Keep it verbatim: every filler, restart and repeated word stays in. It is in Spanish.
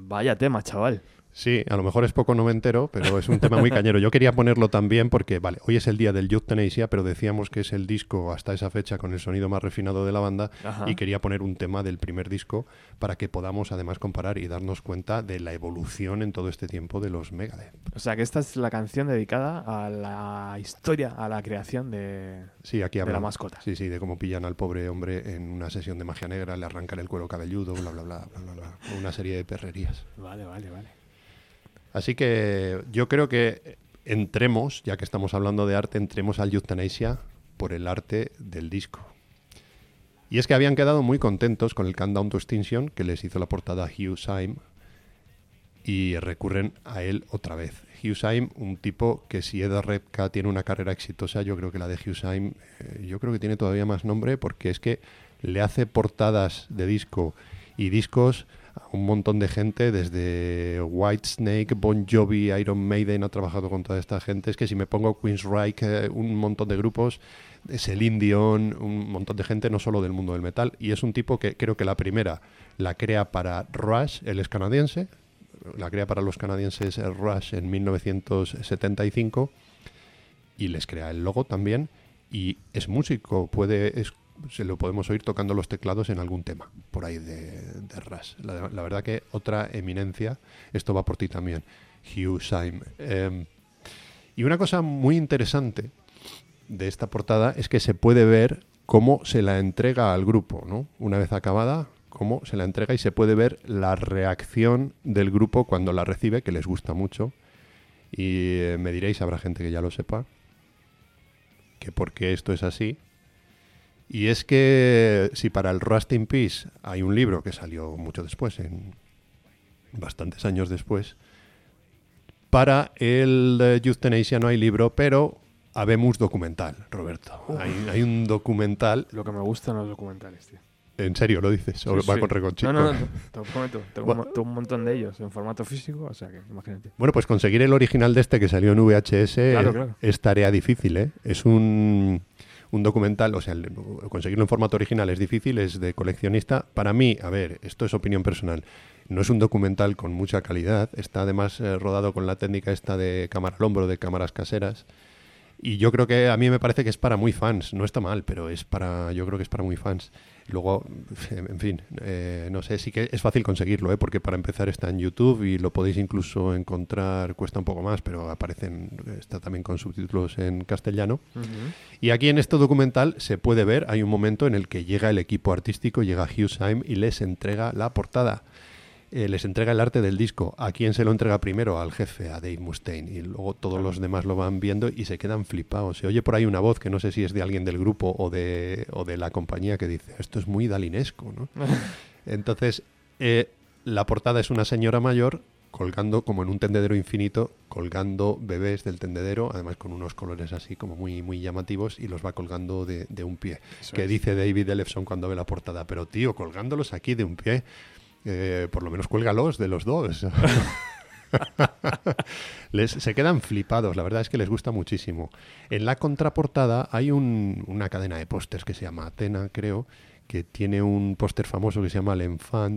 Vaya tema, chaval. Sí, a lo mejor es poco noventero, pero es un tema muy cañero. Yo quería ponerlo también porque, vale, hoy es el día del Euthanasia, pero decíamos que es el disco hasta esa fecha con el sonido más refinado de la banda. Ajá. Y quería poner un tema del primer disco para que podamos además comparar y darnos cuenta de la evolución en todo este tiempo de los Megadeth. O sea, que esta es la canción dedicada a la historia, a la creación de, sí, aquí de hablan, la mascota. Sí, sí, de cómo pillan al pobre hombre en una sesión de magia negra, le arrancan el cuero cabelludo, bla, bla, bla, bla, bla, bla, una serie de perrerías. Vale, vale, vale. Así que yo creo que entremos, ya que estamos hablando de arte, entremos al Euthanasia por el arte del disco. Y es que habían quedado muy contentos con el Countdown to Extinction, que les hizo la portada Hugh Syme, y recurren a él otra vez. Hugh Syme, un tipo que si Ed Repka tiene una carrera exitosa, yo creo que la de Hugh Syme, eh, yo creo que tiene todavía más nombre, porque es que le hace portadas de disco y discos a un montón de gente, desde Whitesnake, Bon Jovi, Iron Maiden, ha trabajado con toda esta gente. Es que si me pongo Queensryche, eh, un montón de grupos, Celine Dion, un montón de gente, no solo del mundo del metal. Y es un tipo que creo que la primera la crea para Rush, él es canadiense, la crea para los canadienses Rush en mil novecientos setenta y cinco y les crea el logo también. Y es músico, puede... Es, se lo podemos oír tocando los teclados en algún tema por ahí de, de Rush. La, la verdad que otra eminencia. Esto va por ti también, Hugh Syme. Eh, y una cosa muy interesante de esta portada es que se puede ver cómo se la entrega al grupo, ¿no? Una vez acabada, cómo se la entrega y se puede ver la reacción del grupo cuando la recibe, que les gusta mucho. Y eh, me diréis, habrá gente que ya lo sepa, que por qué esto es así. Y es que si para el Rust in Peace hay un libro que salió mucho después, en bastantes años después, para el Euthanasia no hay libro, pero habemos documental, Roberto. Hay, hay un documental. Lo que me gustan los documentales, tío. ¿En serio lo dices? ¿O sí, va sí. con reconchito? No, no, no, te lo prometo. Tengo, bueno, un, tengo un montón de ellos en formato físico, o sea que imagínate. Bueno, pues conseguir el original de este que salió en V H S claro, claro. es tarea difícil, ¿eh? Es un... un documental, o sea, el, conseguirlo en formato original es difícil, es de coleccionista. Para mí, a ver, esto es opinión personal, no es un documental con mucha calidad, está además eh, rodado con la técnica esta de cámara al hombro, de cámaras caseras, y yo creo que a mí me parece que es para muy fans, no está mal, pero es para, yo creo que es para muy fans. Luego, en fin, eh, no sé, sí que es fácil conseguirlo, ¿eh? Porque para empezar está en YouTube y lo podéis incluso encontrar, cuesta un poco más, pero aparecen, está también con subtítulos en castellano. Uh-huh. Y aquí en este documental se puede ver, hay un momento en el que llega el equipo artístico, llega Hugh Syme y les entrega la portada. Eh, les entrega el arte del disco. ¿A quién se lo entrega primero? Al jefe, a Dave Mustaine. Y luego todos claro. los demás lo van viendo y se quedan flipados. Se oye por ahí una voz que no sé si es de alguien del grupo o de, o de la compañía que dice, esto es muy dalinesco, ¿no? Entonces, eh, la portada es una señora mayor colgando como en un tendedero infinito, colgando bebés del tendedero, además con unos colores así como muy, muy llamativos, y los va colgando de, de un pie. Eso que es. Dice David Ellefson cuando ve la portada, pero tío, colgándolos aquí de un pie... Eh, por lo menos cuélgalos de los dos. les, se quedan flipados, la verdad es que les gusta muchísimo. En la contraportada hay un, una cadena de pósters que se llama Athena, creo, que tiene un póster famoso que se llama L'Enfant,